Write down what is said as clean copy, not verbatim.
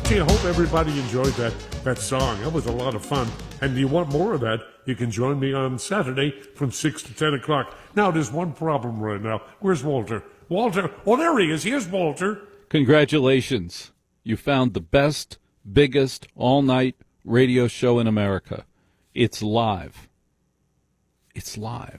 Gee, I hope everybody enjoyed that song. That was a lot of fun. And do you want more of that? You can join me on Saturday from 6 to 10 o'clock. Now, there's one problem right now. Where's Walter? Walter? Oh, there he is. Here's Walter. Congratulations. You found the best, biggest, all-night radio show in America. It's live. It's live.